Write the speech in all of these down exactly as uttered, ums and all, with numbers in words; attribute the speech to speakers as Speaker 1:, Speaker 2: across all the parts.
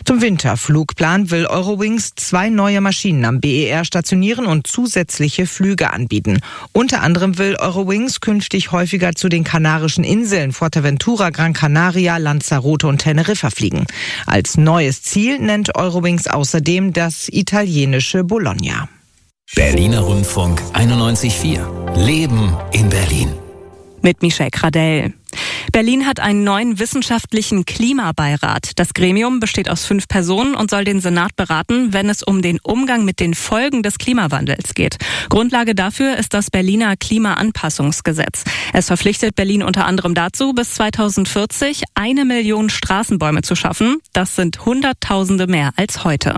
Speaker 1: Zum Winterflugplan will Eurowings zwei neue Maschinen am B E R stationieren und zusätzliche Flüge anbieten. Unter anderem will Eurowings künftig häufiger zu den Kanarischen Inseln Fuerteventura, Gran Canaria, Lanzarote und Teneriffa fliegen. Als neues Ziel nennt Eurowings außerdem das italienische Bologna.
Speaker 2: Berliner Rundfunk einundneunzig Komma vier. Leben in Berlin.
Speaker 3: Mit Michelle Kradell. Berlin hat einen neuen wissenschaftlichen Klimabeirat. Das Gremium besteht aus fünf Personen und soll den Senat beraten, wenn es um den Umgang mit den Folgen des Klimawandels geht. Grundlage dafür ist das Berliner Klimaanpassungsgesetz. Es verpflichtet Berlin unter anderem dazu, bis zweitausendvierzig eine Million Straßenbäume zu schaffen. Das sind Hunderttausende mehr als heute.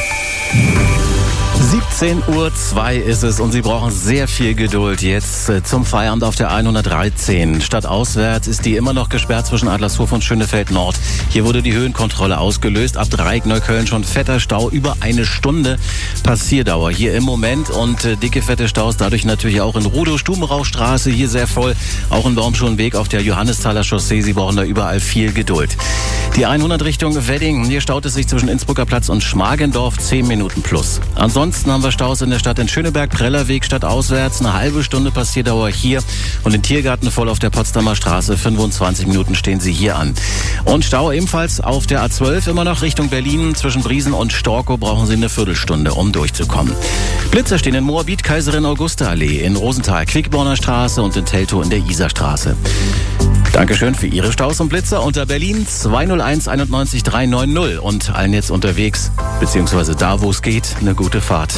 Speaker 4: siebzehn Uhr zwei ist es und Sie brauchen sehr viel Geduld jetzt äh, zum Feierabend auf der hundertdreizehn. Stadtauswärts ist die immer noch gesperrt zwischen Adlershof und Schönefeld Nord. Hier wurde die Höhenkontrolle ausgelöst. Ab Dreieck Neukölln schon fetter Stau, über eine Stunde Passierdauer hier im Moment und äh, dicke fette Staus dadurch natürlich auch in Rudow-Stubenrauchstraße hier sehr voll. Auch in Baumschulenweg auf der Johannesthaler Chaussee. Sie brauchen da überall viel Geduld. Die hundert Richtung Wedding. Hier staut es sich zwischen Innsbrucker Platz und Schmargendorf zehn Minuten plus. Ansonsten haben wir Staus in der Stadt in Schöneberg, Prellerweg, stadtauswärts, eine halbe Stunde Passierdauer hier und den Tiergarten voll auf der Potsdamer Straße, fünfundzwanzig Minuten stehen Sie hier an. Und Stau ebenfalls auf der A zwölf immer noch Richtung Berlin, zwischen Briesen und Storkow brauchen Sie eine Viertelstunde, um durchzukommen. Blitzer stehen in Moabit, Kaiserin Augusta Allee, in Rosenthal, Quickborner Straße und in Teltow in der Isarstraße. Dankeschön für Ihre Staus und Blitzer unter Berlin zwei null eins einundneunzig dreihundertneunzig und allen jetzt unterwegs, beziehungsweise da, wo es geht, eine gute Fahrt.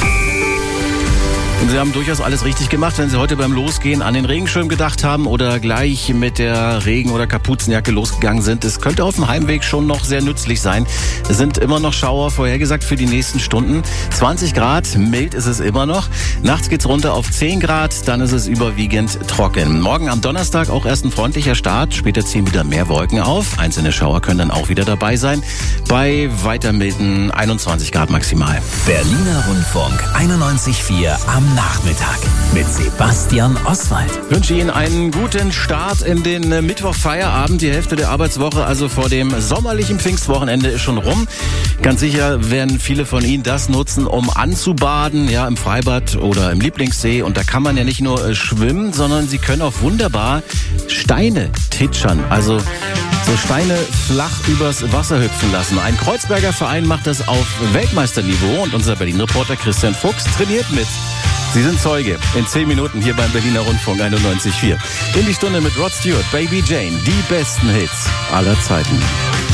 Speaker 4: Und Sie haben durchaus alles richtig gemacht, wenn Sie heute beim Losgehen an den Regenschirm gedacht haben oder gleich mit der Regen- oder Kapuzenjacke losgegangen sind. Es könnte auf dem Heimweg schon noch sehr nützlich sein. Es sind immer noch Schauer vorhergesagt für die nächsten Stunden. zwanzig Grad, mild ist es immer noch. Nachts geht's runter auf zehn Grad, dann ist es überwiegend trocken. Morgen am Donnerstag auch erst ein freundlicher Start. Später ziehen wieder mehr Wolken auf. Einzelne Schauer können dann auch wieder dabei sein. Bei weiter milden einundzwanzig Grad maximal.
Speaker 2: Berliner Rundfunk einundneunzig Komma vier am Nachmittag mit Sebastian Oswald.
Speaker 4: Ich wünsche Ihnen einen guten Start in den Mittwoch-Feierabend. Die Hälfte der Arbeitswoche, also vor dem sommerlichen Pfingstwochenende, ist schon rum. Ganz sicher werden viele von Ihnen das nutzen, um anzubaden, ja, im Freibad oder im Lieblingssee. Und da kann man ja nicht nur äh, schwimmen, sondern Sie können auch wunderbar Steine titschern. Also so Steine flach übers Wasser hüpfen lassen. Ein Kreuzberger Verein macht das auf Weltmeisterniveau und unser Berlin-Reporter Christian Fuchs trainiert mit. Sie sind Zeuge in zehn Minuten hier beim Berliner Rundfunk einundneunzig Komma vier. In die Stunde mit Rod Stewart, Baby Jane, die besten Hits aller Zeiten.